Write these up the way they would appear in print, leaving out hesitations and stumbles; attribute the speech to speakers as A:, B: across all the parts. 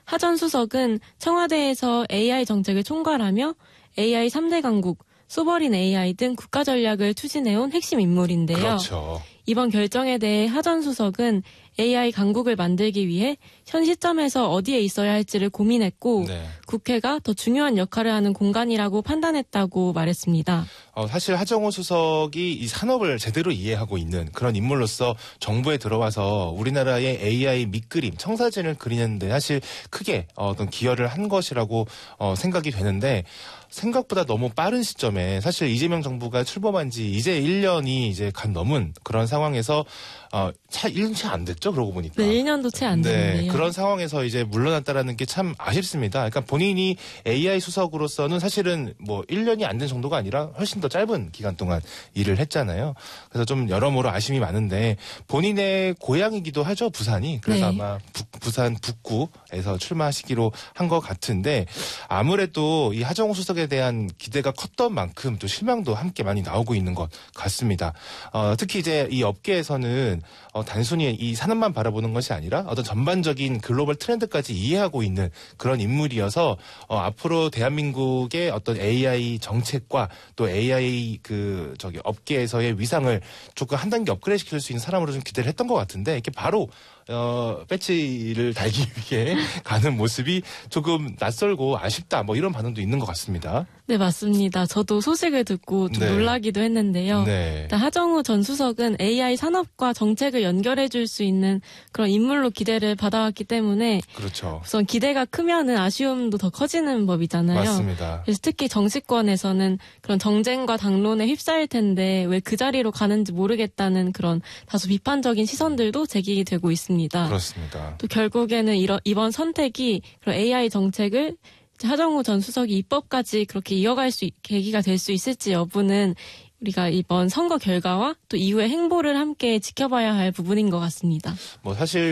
A: 하전 수석은 청와대에서 AI 정책을 총괄하며 AI 3대 강국, 소버린 AI 등 국가 전략을 추진해온 핵심 인물인데요.
B: 그렇죠.
A: 이번 결정에 대해 하전 수석은 AI 강국을 만들기 위해 현 시점에서 어디에 있어야 할지를 고민했고
B: 네.
A: 국회가 더 중요한 역할을 하는 공간이라고 판단했다고 말했습니다.
B: 사실 하정우 수석이 이 산업을 제대로 이해하고 있는 그런 인물로서 정부에 들어와서 우리나라의 AI 밑그림, 청사진을 그리는데 사실 크게 어떤 기여를 한 것이라고 생각이 되는데 생각보다 너무 빠른 시점에 사실 이재명 정부가 출범한 지 이제 1년이 이제 간 넘은 그런 상황에서 1년 채 안 됐죠? 그러고 보니까.
A: 네, 1년도 채 안 됐는데요.
B: 네, 그런 상황에서 이제 물러났다라는 게 참 아쉽습니다. 그러니까 본인이 AI 수석으로서는 사실은 뭐 1년이 안 된 정도가 아니라 훨씬 더 짧은 기간 동안 일을 했잖아요. 그래서 좀 여러모로 아쉬움이 많은데 본인의 고향이기도 하죠, 부산이. 그래서
A: 네.
B: 아마 부산 북구에서 출마하시기로 한 것 같은데 아무래도 이 하정우 수석에 대한 기대가 컸던 만큼 또 실망도 함께 많이 나오고 있는 것 같습니다. 특히 이제 이 업계에서는 단순히 이 산업만 바라보는 것이 아니라 어떤 전반적인 글로벌 트렌드까지 이해하고 있는 그런 인물이어서 앞으로 대한민국의 어떤 AI 정책과 또 AI 업계에서의 위상을 조금 한 단계 업그레이드 시킬 수 있는 사람으로 좀 기대를 했던 것 같은데 이렇게 바로 배지를 달기 위해 가는 모습이 조금 낯설고 아쉽다 뭐 이런 반응도 있는 것 같습니다.
A: 네, 맞습니다. 저도 소식을 듣고 좀 놀라기도 했는데요.
B: 네.
A: 일단 하정우 전 수석은 AI 산업과 정책을 연결해 줄 수 있는 그런 인물로 기대를 받아왔기 때문에
B: 그렇죠.
A: 우선 기대가 크면은 아쉬움도 더 커지는 법이잖아요.
B: 맞습니다.
A: 그래서 특히 정치권에서는 그런 정쟁과 당론에 휩싸일 텐데 왜 그 자리로 가는지 모르겠다는 그런 다소 비판적인 시선들도 제기되고 있습니다.
B: 그렇습니다.
A: 또 결국에는 이번 선택이 그런 AI 정책을 하정우 전 수석이 입법까지 그렇게 이어갈 계기가 될 수 있을지 여부는 우리가 이번 선거 결과와 또 이후의 행보를 함께 지켜봐야 할 부분인 것 같습니다.
B: 뭐 사실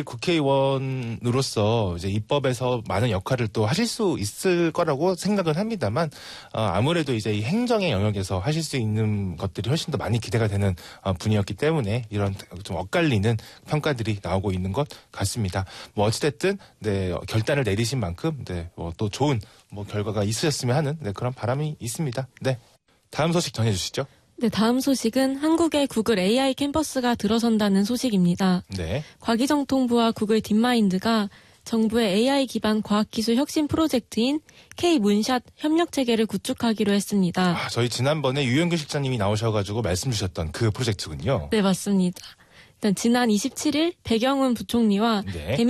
B: 국회의원으로서 이제 입법에서 많은 역할을 또 하실 수 있을 거라고 생각은 합니다만 아무래도 이제 이 행정의 영역에서 하실 수 있는 것들이 훨씬 더 많이 기대가 되는 분이었기 때문에 이런 좀 엇갈리는 평가들이 나오고 있는 것 같습니다. 뭐 어찌됐든 네, 결단을 내리신 만큼 네, 또 좋은 결과가 있으셨으면 하는 그런 바람이 있습니다. 네, 다음 소식 전해주시죠.
A: 네, 다음 소식은 한국의 구글 AI 캠퍼스가 들어선다는 소식입니다.
B: 네.
A: 과기정통부와 구글 딥마인드가 정부의 AI 기반 과학기술 혁신 프로젝트인 K-문샷 협력체계를 구축하기로 했습니다.
B: 저희 지난번에 유영규 실장님이 나오셔가지고 말씀 주셨던 그 프로젝트군요.
A: 네, 맞습니다. 일단 지난 27일 배경훈 부총리와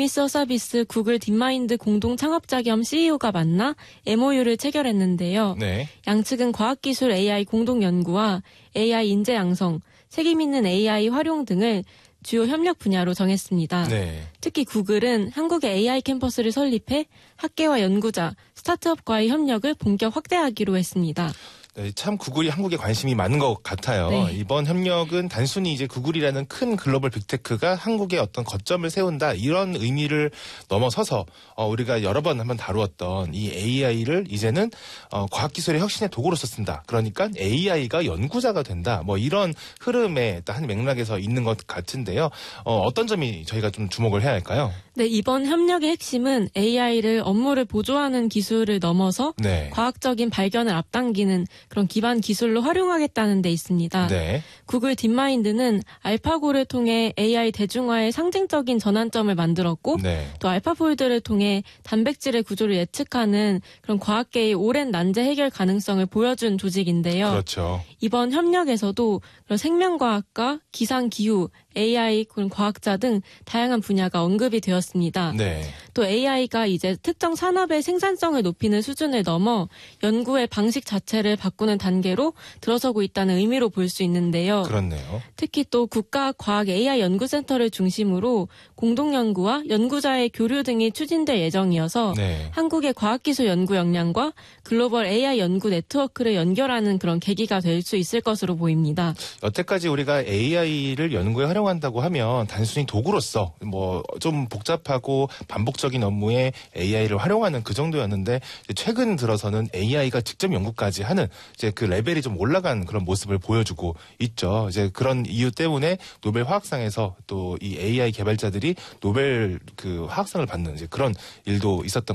A: 데미서서비스 구글 딥마인드 공동 창업자 겸 CEO가 만나 MOU를 체결했는데요.
B: 네.
A: 양측은 과학기술 AI 공동연구와 AI 인재 양성, 책임있는 AI 활용 등을 주요 협력 분야로 정했습니다.
B: 네.
A: 특히 구글은 한국의 AI 캠퍼스를 설립해 학계와 연구자, 스타트업과의 협력을 본격 확대하기로 했습니다.
B: 네, 참 구글이 한국에 관심이 많은 것 같아요.
A: 네.
B: 이번 협력은 단순히 이제 구글이라는 큰 글로벌 빅테크가 한국에 어떤 거점을 세운다 이런 의미를 넘어서서 우리가 여러 번 한번 다루었던 이 AI를 이제는 과학기술의 혁신의 도구로서 쓴다. 그러니까 AI가 연구자가 된다. 뭐 이런 흐름의 한 맥락에서 있는 것 같은데요. 어떤 점이 저희가 좀 주목을 해야 할까요?
A: 네, 이번 협력의 핵심은 AI를 업무를 보조하는 기술을 넘어서
B: 네.
A: 과학적인 발견을 앞당기는 그런 기반 기술로 활용하겠다는 데 있습니다.
B: 네.
A: 구글 딥마인드는 알파고를 통해 AI 대중화의 상징적인 전환점을 만들었고
B: 네.
A: 또 알파폴드를 통해 단백질의 구조를 예측하는 그런 과학계의 오랜 난제 해결 가능성을 보여준 조직인데요.
B: 그렇죠.
A: 이번 협력에서도 그런 생명과학과 기상기후, AI, 그런 과학자 등 다양한 분야가 언급이 되었습니다.
B: 네.
A: 또 AI가 이제 특정 산업의 생산성을 높이는 수준을 넘어 연구의 방식 자체를 바꾸는 단계로 들어서고 있다는 의미로 볼 수 있는데요.
B: 그렇네요.
A: 특히 또 국가과학 AI 연구센터를 중심으로 공동연구와 연구자의 교류 등이 추진될 예정이어서
B: 네.
A: 한국의 과학기술 연구 역량과 글로벌 AI 연구 네트워크를 연결하는 그런 계기가 될 수 있을 것으로 보입니다.
B: 여태까지 우리가 AI를 연구에 활용한다고 하면 단순히 도구로서 뭐 좀 복잡하고 반복적인 업무에 AI를 활용하는 그 정도였는데 최근 들어서는 AI가 직접 연구까지 하는 이제 그 레벨이 좀 올라간 그런 모습을 보여주고 있죠. 이제 그런 이유 때문에 노벨 화학상에서 또 이 AI 개발자들이 노벨 그 화학상을 받는 이제 그런 일도 있었던